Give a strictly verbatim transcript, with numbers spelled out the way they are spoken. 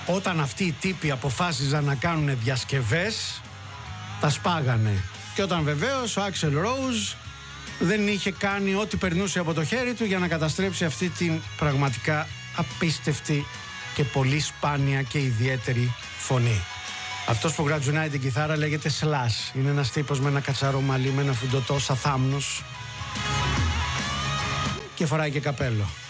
όταν αυτοί οι τύποι αποφάσιζαν να κάνουν διασκευές, τα σπάγανε. Και όταν βεβαίως ο Άξελ Ρόουζ δεν είχε κάνει ό,τι περνούσε από το χέρι του για να καταστρέψει αυτή την πραγματικά απίστευτη και πολύ σπάνια και ιδιαίτερη φωνή. Αυτός που γρατζουνάει την κιθάρα λέγεται Slash. Είναι ένας τύπος με ένα κατσαρό μαλλί, με ένα φουντωτό σαν θάμνος και φοράει και καπέλο.